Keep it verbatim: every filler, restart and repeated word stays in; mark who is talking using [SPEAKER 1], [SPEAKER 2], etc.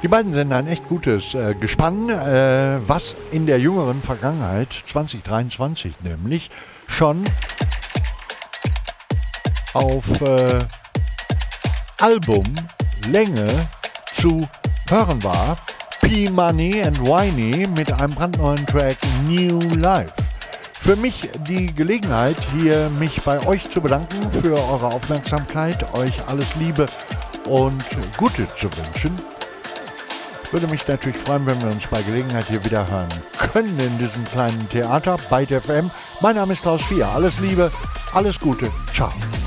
[SPEAKER 1] Die beiden sind ein echt gutes äh, Gespann, äh, was in der jüngeren Vergangenheit, zwanzig dreiundzwanzig nämlich, schon auf äh, Albumlänge zu hören war. P-Money and Whiny mit einem brandneuen Track New Life. Für mich die Gelegenheit, hier mich bei euch zu bedanken für eure Aufmerksamkeit, euch alles Liebe und Gute zu wünschen. Würde mich natürlich freuen, wenn wir uns bei Gelegenheit hier wieder hören können in diesem kleinen Theater bei Byte F M. Mein Name ist Klaus Vier. Alles Liebe, alles Gute. Ciao.